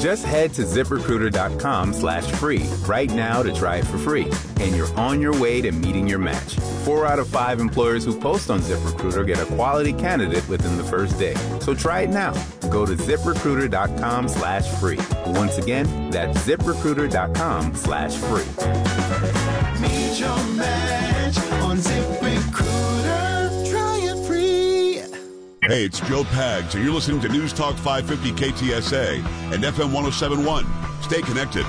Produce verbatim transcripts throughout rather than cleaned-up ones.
Just head to ZipRecruiter.com slash free right now to try it for free, and you're on your way to meeting your match. Four out of five employers who post on ZipRecruiter get a quality candidate within the first day. So try it now. Go to ZipRecruiter.com slash free. Once again, that's ZipRecruiter.com slash free. Meet your match on ZipRecruiter. Try it free. Hey, it's Joe Pags, and you're listening to News Talk five fifty K T S A and F M one oh seven point one. Stay connected.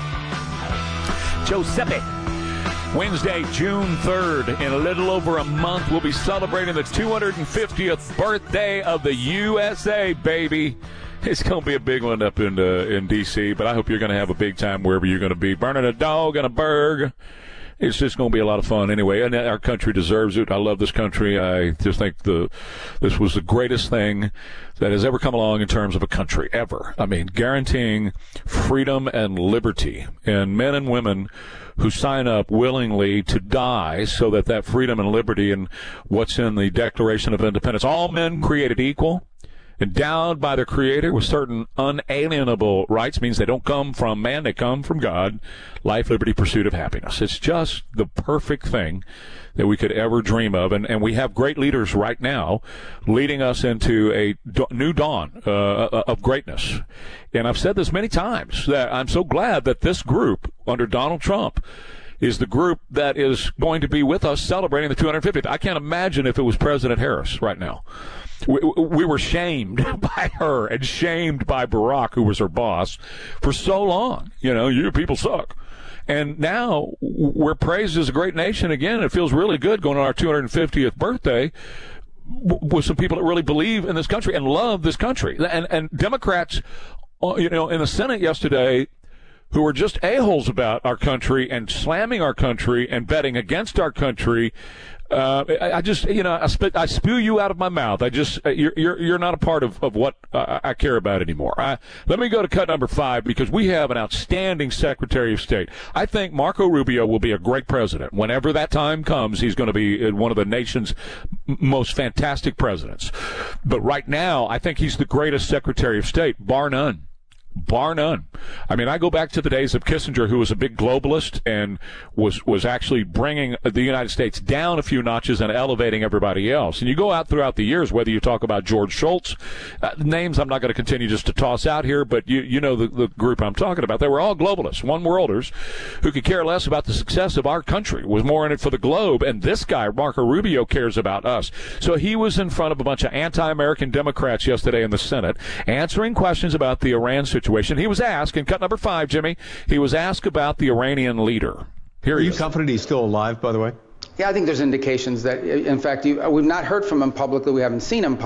Giuseppe. Wednesday, June third, in a little over a month, we'll be celebrating the two hundred fiftieth birthday of the U S A, baby. It's going to be a big one up in uh, in D C, but I hope you're going to have a big time wherever you're going to be. Burning a dog and a burg. It's just going to be a lot of fun anyway, and our country deserves it. I love this country. I just think the this was the greatest thing that has ever come along in terms of a country, ever. I mean, guaranteeing freedom and liberty, and men and women who sign up willingly to die so that that freedom and liberty and what's in the Declaration of Independence, all men created equal, endowed by their Creator with certain unalienable rights, means they don't come from man, they come from God. Life, liberty, pursuit of happiness. It's just the perfect thing that we could ever dream of, and, and we have great leaders right now leading us into a d- new dawn uh, of greatness. And I've said this many times, that I'm so glad that this group under Donald Trump is the group that is going to be with us celebrating the two hundred fiftieth. I can't imagine if it was President Harris right now. We, we were shamed by her and shamed by Barack, who was her boss, for so long. You know, you people suck. And now we're praised as a great nation again. It feels really good going on our two hundred fiftieth birthday with some people that really believe in this country and love this country. And, and Democrats, you know, in the Senate yesterday, who are just a-holes about our country and slamming our country and betting against our country. Uh, I, I just, you know, I, spit, I spew you out of my mouth. I just, you're, you're, you're not a part of, of what uh, I care about anymore. I, let me go to cut number five, because we have an outstanding Secretary of State. I think Marco Rubio will be a great president. Whenever that time comes, he's going to be one of the nation's most fantastic presidents. But right now, I think he's the greatest Secretary of State, bar none. Bar none. I mean, I go back to the days of Kissinger, who was a big globalist and was, was actually bringing the United States down a few notches and elevating everybody else. And you go out throughout the years, whether you talk about George Shultz, uh, names I'm not going to continue just to toss out here, but you you know the, the group I'm talking about. They were all globalists, one-worlders, who could care less about the success of our country, was more in it for the globe. And this guy, Marco Rubio, cares about us. So he was in front of a bunch of anti-American Democrats yesterday in the Senate, answering questions about the Iran situation. He was asked, in cut number five, Jimmy, he was asked about the Iranian leader. Here Are he you is. confident he's still alive, by the way? Yeah, I think there's indications that, in fact, you, we've not heard from him publicly. We haven't seen him